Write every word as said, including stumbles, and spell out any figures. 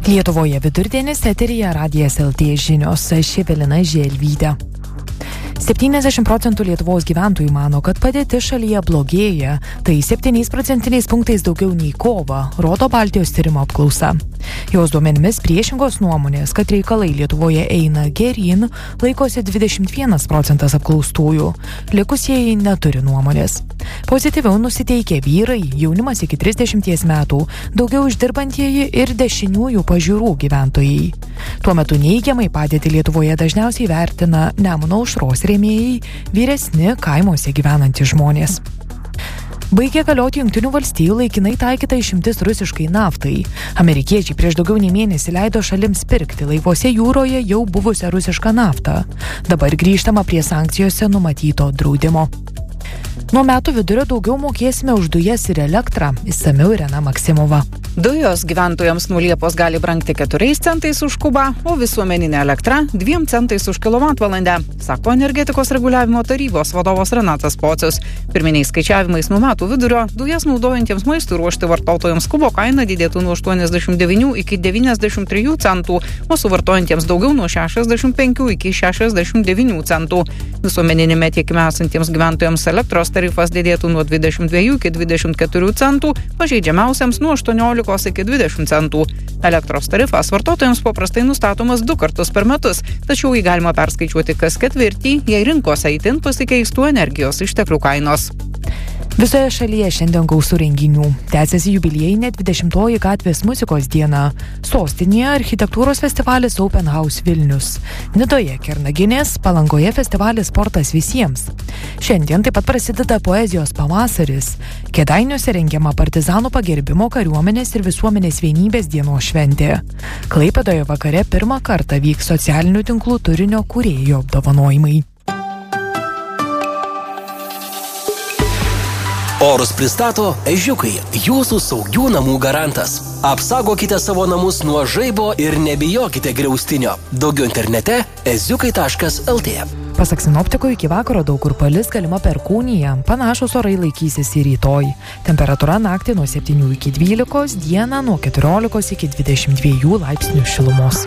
Lietuvoje vidurdienis, eteryje Radijas L T žinios, aš Evelina Želvytė. septyniasdešimt procentų Lietuvos gyventojų mano, kad padėtis šalyje blogėja, tai septyniais procentiniais punktais daugiau nei kovą, rodo Baltijos tyrimo apklausa. Jos duomenimis priešingos nuomonės, kad reikalai Lietuvoje eina geryn, laikosi dvidešimt vienas procentas apklaustųjų, likusieji neturi nuomonės. Pozityviau nusiteikę vyrai, jaunimas iki trisdešimties metų, daugiau uždirbantieji ir dešiniųjų pažiūrų gyventojai. Tuo metu neigiamai padėtį Lietuvoje dažniausiai vertina Nemuno aušros rėmėjai, vyresni kaimuose gyvenantys žmonės. Baigė galioti Jungtinių valstijų laikinai taikyta išimtis rusiškai naftai. Amerikiečiai prieš daugiau nei mėnesį leido šalims pirkti laivuose jūroje jau buvusią rusišką naftą. Dabar grįžtama prie sankcijose numatyto draudimo. Nuo metų vidurio daugiau mokėsime už dujas ir elektrą, išsamiau Irena Maksimova. Dujos gyventojams nuo Liepos gali brangti keturiais centais už kubą, o visuomeninė elektra dviem centais už kilovatvalandę, sako Energetikos reguliavimo tarybos vadovas Renatas Pocius. Pirminiais skaičiavimais nuo metų vidurio dujas naudojantiems maistui ruošti vartotojams kubo kaina didėtų nuo aštuoniasdešimt devynių iki devyniasdešimt trijų centų, o suvartojantiems daugiau nuo šešiasdešimt penkių iki šešiasdešimt devynių centų. Visuomeninėme tiekime esantiems gyventojams elektros tarifas didėtų nuo dvidešimt dviejų iki dvidešimt keturių centų, pažeidžiamiausiams nuo aštuoniolikos iki dvidešimt centų. Elektros tarifas vartotojams paprastai nustatomas du kartus per metus, tačiau jį galima perskaičiuoti kas ketvirtį, jei rinkose itin pasikeistų energijos išteklių kainos. Visoje šalyje šiandien gausu renginių. Tęsiasi jubiliejinė dvidešimtoji gatvės muzikos diena. Sostinėje architektūros festivalis Open House Vilnius. Nidoje Kernaginės, Palangoje festivalis Sportas visiems. Šiandien taip pat prasideda poezijos pavasaris. Kėdainiuose rengiama partizanų pagerbimo, kariuomenės ir visuomenės vienybės dienos šventė. Klaipėdoje vakare pirmą kartą vyks socialinių tinklų turinio kūrėjų apdovanojimai. Orus pristato Ežiukai, jūsų saugių namų garantas. Apsaugokite savo namus nuo žaibo ir nebijokite griaustinio. Daugiau internete eziukai taškas el tė. Pasak sinoptikų, iki vakaro daug kur palis, galima perkūnija. Panašus orai laikysis ir rytoj. Temperatūra naktį nuo septynių iki dvylikos, dieną nuo keturiolikos iki dvidešimt dviejų laipsnių šilumos.